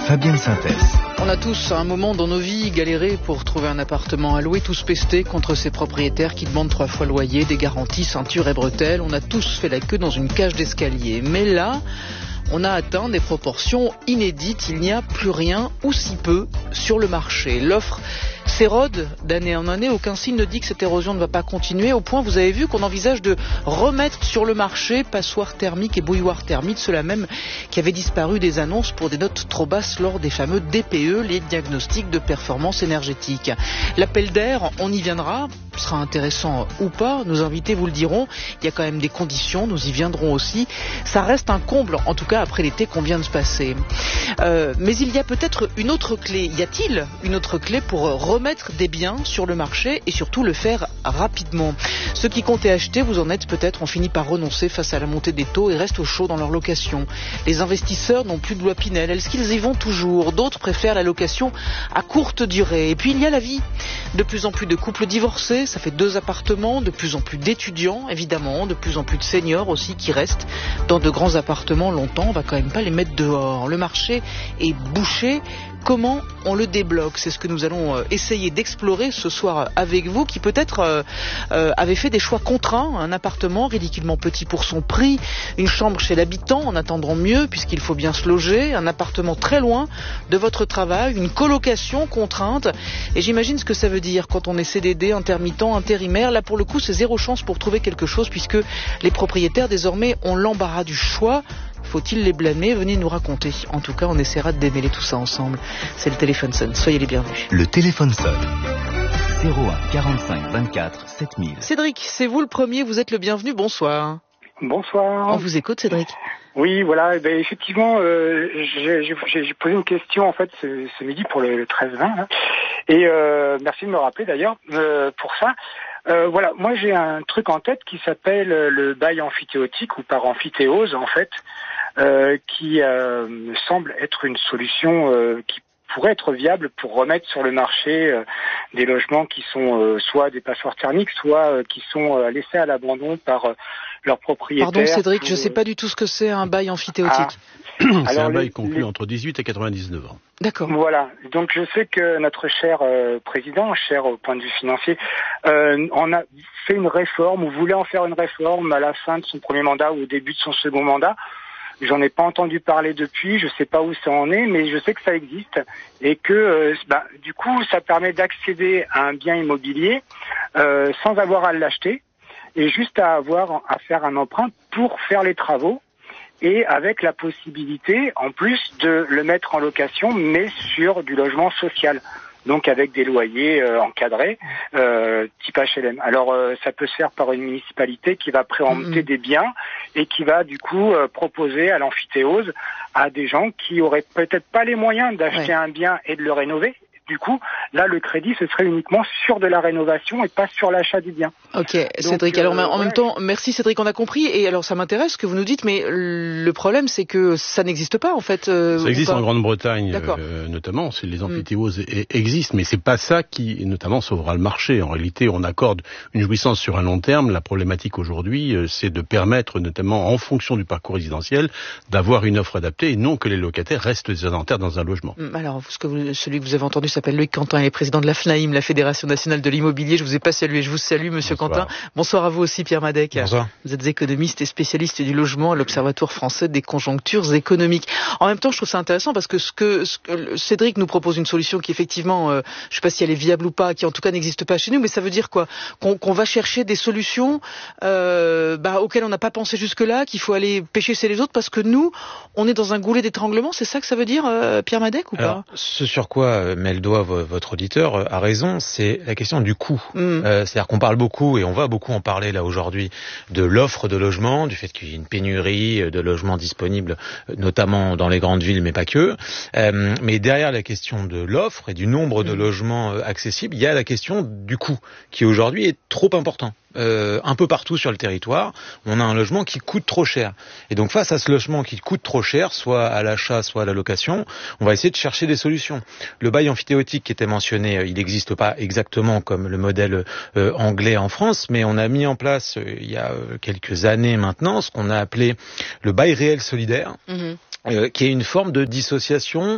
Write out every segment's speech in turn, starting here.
Fabienne Synthèse. On a tous, à un moment dans nos vies, galéré pour trouver un appartement à louer, tous pestés contre ces propriétaires qui demandent 3 fois le loyer, des garanties, ceinture et bretelles. On a tous fait la queue dans une cage d'escalier. Mais là, on a atteint des proportions inédites. Il n'y a plus rien, ou si peu, sur le marché. L'offre s'érode d'année en année. Aucun signe ne dit que cette érosion ne va pas continuer. Au point, vous avez vu qu'on envisage de remettre sur le marché passoires thermiques et bouilloires thermiques, ceux-là même qui avaient disparu des annonces pour des notes trop basses lors des fameux DPE, les diagnostics de performance énergétique. L'appel d'air, on y viendra, sera intéressant ou pas. Nos invités vous le diront. Il y a quand même des conditions, nous y viendrons aussi. Ça reste un comble, en tout cas après l'été qu'on vient de se passer. Mais il y a peut-être une autre clé. Y a-t-il une autre clé pour remettre des biens sur le marché et surtout le faire rapidement? Ceux qui comptaient acheter, vous en êtes peut-être, ont fini par renoncer face à la montée des taux et restent au chaud dans leur location. Les investisseurs n'ont plus de loi Pinel. Est-ce qu'ils y vont toujours? D'autres préfèrent la location à courte durée. Et puis il y a la vie. De plus en plus de couples divorcés, ça fait 2 appartements, de plus en plus d'étudiants, évidemment, de plus en plus de seniors aussi qui restent dans de grands appartements longtemps. On va quand même pas les mettre dehors. Le marché est bouché. Comment on le débloque? C'est ce que nous allons essayer d'explorer ce soir avec vous, qui peut-être avez fait des choix contraints. Un appartement ridiculement petit pour son prix, une chambre chez l'habitant en attendant mieux puisqu'il faut bien se loger, un appartement très loin de votre travail, une colocation contrainte. Et j'imagine ce que ça veut dire quand on est CDD, intermittent, intérimaire. Là pour le coup c'est zéro chance pour trouver quelque chose puisque les propriétaires désormais ont l'embarras du choix. Faut-il les blâmer? Venez nous raconter. En tout cas, on essaiera de démêler tout ça ensemble. C'est le téléphone sonne. Soyez les bienvenus. Le téléphone sonne. 01 45 24 7000. Cédric, c'est vous le premier. Vous êtes le bienvenu. Bonsoir. Bonsoir. On vous écoute, Cédric. Oui, voilà. Effectivement, j'ai posé une question en fait ce midi pour le 13-20. Et merci de me rappeler d'ailleurs pour ça. Voilà, moi j'ai un truc en tête qui s'appelle le bail amphithéotique ou par amphithéose en fait, qui semble être une solution qui pourrait être viable pour remettre sur le marché des logements qui sont soit des passoires thermiques, soit qui sont laissés à l'abandon par leurs propriétaires. Pardon Cédric, je ne sais pas du tout ce que c'est un bail amphithéotique. C'est un bail conclu entre 18 et 99 ans. D'accord. Voilà. Donc je sais que notre cher président, cher au point de vue financier, en a fait une réforme ou voulait en faire une réforme à la fin de son premier mandat ou au début de son second mandat. J'en ai pas entendu parler depuis, je sais pas où ça en est, mais je sais que ça existe et que du coup ça permet d'accéder à un bien immobilier sans avoir à l'acheter et juste à avoir à faire un emprunt pour faire les travaux. Et avec la possibilité, en plus, de le mettre en location, mais sur du logement social. Donc avec des loyers encadrés, type HLM. Alors ça peut se faire par une municipalité qui va préempter des biens et qui va du coup proposer à l'amphithéose à des gens qui auraient peut-être pas les moyens d'acheter un bien et de le rénover. Du coup, là, le crédit, ce serait uniquement sur de la rénovation et pas sur l'achat du bien. Ok, donc, Cédric. Alors, en même temps, merci Cédric, on a compris. Et alors, ça m'intéresse ce que vous nous dites, mais le problème, c'est que ça n'existe pas, en fait. Ça existe en Grande-Bretagne, notamment. Les amphithéoses existent, mais c'est pas ça qui, notamment, sauvera le marché. En réalité, on accorde une jouissance sur un long terme. La problématique aujourd'hui, c'est de permettre, notamment en fonction du parcours résidentiel, d'avoir une offre adaptée et non que les locataires restent sédentaires dans un logement. Alors, celui que vous avez entendu s'appelle Loïc Quentin, il est président de la FNAIM, la Fédération Nationale de l'Immobilier. Je vous ai pas salué, je vous salue, monsieur Quentin. Bonsoir à vous aussi, Pierre Madec. Bonsoir. Vous êtes économiste et spécialiste du logement à l'Observatoire français des conjonctures économiques. En même temps, je trouve ça intéressant parce que ce que Cédric nous propose une solution qui effectivement, je sais pas si elle est viable ou pas, qui en tout cas n'existe pas chez nous, mais ça veut dire quoi? Qu'on va chercher des solutions auxquelles on n'a pas pensé jusque-là, qu'il faut aller pêcher chez les autres parce que nous, on est dans un goulet d'étranglement. C'est ça que ça veut dire, Pierre Madec, ou pas? Ce sur quoi met le doigt votre auditeur a raison, c'est la question du coût. C'est-à-dire qu'on parle beaucoup, et on va beaucoup en parler là aujourd'hui, de l'offre de logement, du fait qu'il y ait une pénurie de logements disponibles, notamment dans les grandes villes, mais pas que. Mais derrière la question de l'offre et du nombre de logements accessibles, il y a la question du coût, qui aujourd'hui est trop important. Un peu partout sur le territoire, on a un logement qui coûte trop cher. Et donc face à ce logement qui coûte trop cher, soit à l'achat, soit à la location, on va essayer de chercher des solutions. Le bail amphithéotique qui était mentionné, il n'existe pas exactement comme le modèle anglais en France, mais on a mis en place il y a quelques années maintenant ce qu'on a appelé le bail réel solidaire, qui est une forme de dissociation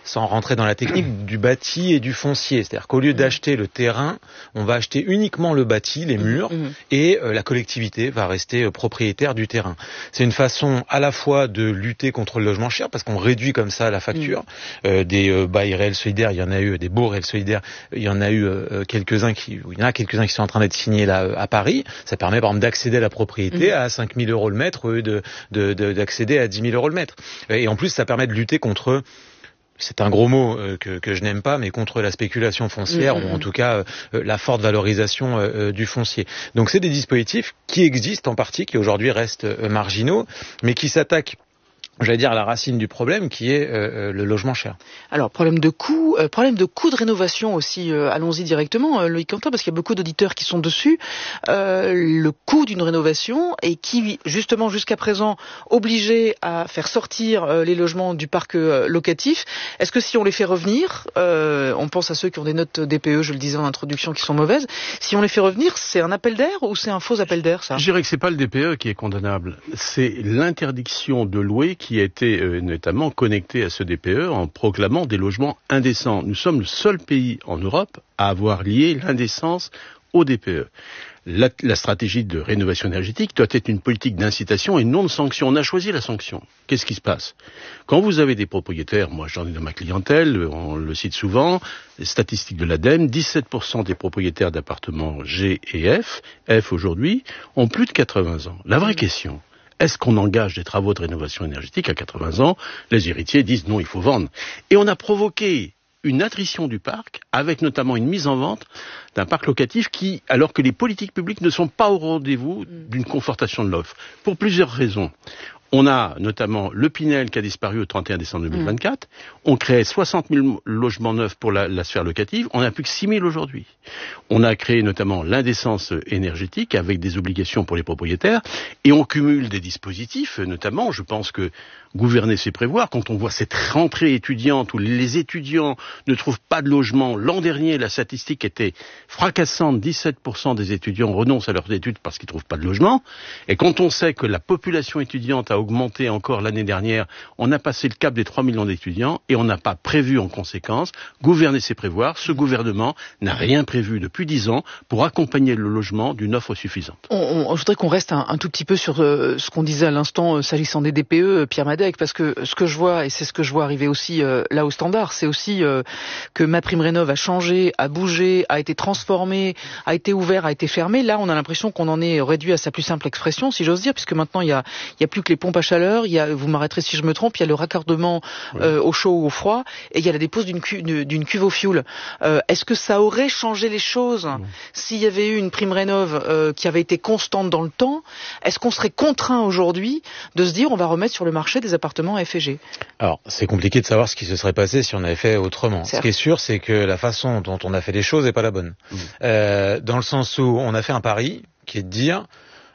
sans rentrer dans la technique, du bâti et du foncier. C'est-à-dire qu'au lieu d'acheter le terrain, on va acheter uniquement le bâti, les murs, et la collectivité va rester propriétaire du terrain. C'est une façon à la fois de lutter contre le logement cher, parce qu'on réduit comme ça la facture. Des bails réels solidaires, il y en a eu, des baux réels solidaires, il y en a eu quelques-uns qui sont en train d'être signés là à Paris. Ça permet par exemple d'accéder à la propriété à 5 000 € le mètre, d'accéder à 10 000 € le mètre. Et en plus, ça permet de lutter contre, c'est un gros mot que je n'aime pas, mais contre la spéculation foncière, ou en tout cas la forte valorisation du foncier. Donc c'est des dispositifs qui existent en partie, qui aujourd'hui restent marginaux, mais qui s'attaquent, j'allais dire, à la racine du problème, qui est le logement cher. Alors, problème de coût de rénovation aussi. Allons-y directement, Loïc Quentin, parce qu'il y a beaucoup d'auditeurs qui sont dessus. Le coût d'une rénovation, et qui, justement, jusqu'à présent, obligé à faire sortir les logements du parc locatif. Est-ce que si on les fait revenir, on pense à ceux qui ont des notes DPE, je le disais en introduction, qui sont mauvaises, si on les fait revenir, c'est un appel d'air ou c'est un faux appel d'air, ça ? Je dirais que c'est pas le DPE qui est condamnable, c'est l'interdiction de louer qui a été notamment connecté à ce DPE en proclamant des logements indécents. Nous sommes le seul pays en Europe à avoir lié l'indécence au DPE. La stratégie de rénovation énergétique doit être une politique d'incitation et non de sanction. On a choisi la sanction. Qu'est-ce qui se passe ? Quand vous avez des propriétaires, moi j'en ai dans ma clientèle, on le cite souvent, les statistiques de l'ADEME, 17% des propriétaires d'appartements G et F aujourd'hui, ont plus de 80 ans. La vraie question, est-ce qu'on engage des travaux de rénovation énergétique à 80 ans ? Les héritiers disent non, il faut vendre. Et on a provoqué une attrition du parc, avec notamment une mise en vente d'un parc locatif qui, alors que les politiques publiques ne sont pas au rendez-vous d'une confortation de l'offre, pour plusieurs raisons. On a notamment le Pinel qui a disparu au 31 décembre 2024. On créait 60 000 logements neufs pour la sphère locative. On n'a plus que 6 000 aujourd'hui. On a créé notamment l'indécence énergétique avec des obligations pour les propriétaires. Et on cumule des dispositifs, notamment, je pense que gouverner c'est prévoir. Quand on voit cette rentrée étudiante où les étudiants ne trouvent pas de logement, l'an dernier la statistique était fracassante, 17% des étudiants renoncent à leurs études parce qu'ils ne trouvent pas de logement. Et quand on sait que la population étudiante a augmenté encore l'année dernière, on a passé le cap des 3 millions d'étudiants et on n'a pas prévu en conséquence. Gouverner c'est prévoir. Ce gouvernement n'a rien prévu depuis 10 ans pour accompagner le logement d'une offre suffisante. Je voudrais qu'on reste un tout petit peu sur ce qu'on disait à l'instant s'agissant des DPE, Pierre Madec, parce que ce que je vois, et c'est ce que je vois arriver aussi là au Standard, c'est aussi que MaPrimeRénov' a changé, a bougé, a été transformé, a été ouvert, a été fermé. Là, on a l'impression qu'on en est réduit à sa plus simple expression, si j'ose dire, puisque maintenant il y a plus que les pompes à chaleur, vous m'arrêterez si je me trompe, il y a le raccordement au chaud ou au froid, et il y a la dépose d'une cuve au fioul. Est-ce que ça aurait changé les choses s'il y avait eu une prime rénov qui avait été constante dans le temps? Est-ce qu'on serait contraint aujourd'hui de se dire on va remettre sur le marché des appartements F et G? Alors, c'est compliqué de savoir ce qui se serait passé si on avait fait autrement. Ce qui est sûr, c'est que la façon dont on a fait les choses n'est pas la bonne. Dans le sens où on a fait un pari qui est de dire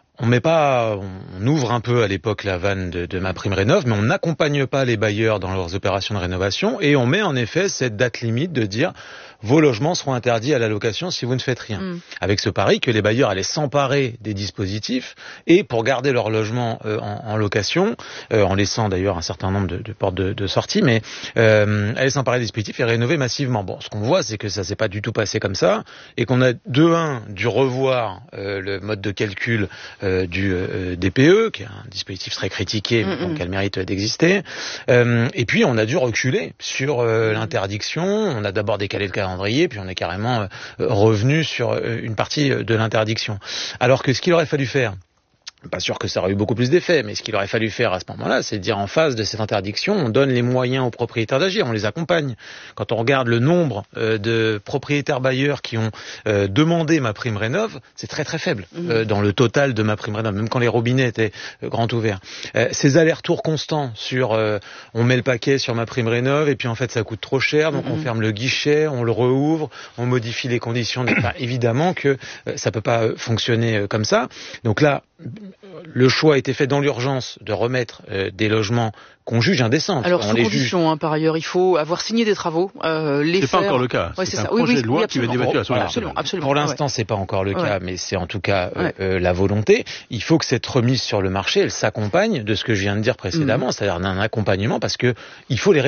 on ouvre un peu à l'époque la vanne de MaPrimeRénov', mais on n'accompagne pas les bailleurs dans leurs opérations de rénovation et on met en effet cette date limite de dire vos logements seront interdits à la location si vous ne faites rien. Avec ce pari que les bailleurs allaient s'emparer des dispositifs et pour garder leur logement en location, en laissant d'ailleurs un certain nombre de portes de sortie, mais allaient s'emparer des dispositifs et rénover massivement. Bon, ce qu'on voit, c'est que ça s'est pas du tout passé comme ça et qu'on a dû revoir le mode de calcul du DPE, qui est un dispositif très critiqué, mais qui a le mérite d'exister. Et puis, on a dû reculer sur l'interdiction. On a d'abord décalé le calendrier, puis on est carrément revenu sur une partie de l'interdiction. Alors que ce qu'il aurait fallu faire, pas sûr que ça aurait eu beaucoup plus d'effet, mais ce qu'il aurait fallu faire à ce moment-là, c'est de dire en face de cette interdiction, on donne les moyens aux propriétaires d'agir, on les accompagne. Quand on regarde le nombre de propriétaires bailleurs qui ont demandé MaPrimeRénov', c'est très très faible dans le total de MaPrimeRénov', même quand les robinets étaient grands ouverts. Ces allers-retours constants sur on met le paquet sur MaPrimeRénov' et puis en fait ça coûte trop cher, donc on ferme le guichet, on le rouvre, on modifie les conditions. Évidemment que ça peut pas fonctionner comme ça. Donc là, le choix a été fait dans l'urgence de remettre des logements qu'on juge indécents. Alors sous condition, par ailleurs, il faut avoir signé des travaux. C'est pas encore le cas. Ouais, c'est un projet de loi qui va être débattu à l'Assemblée nationale. Absolument. Pour l'instant, c'est pas encore le cas, mais c'est en tout cas la volonté. Il faut que cette remise sur le marché, elle s'accompagne de ce que je viens de dire précédemment, c'est-à-dire d'un accompagnement, parce que il faut les